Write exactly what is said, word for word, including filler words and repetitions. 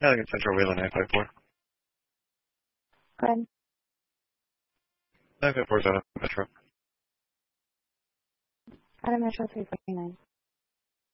Elegant Central Wheeler nine five four. Go ahead. nine five four is out of Metro. Out of Metro three forty-nine.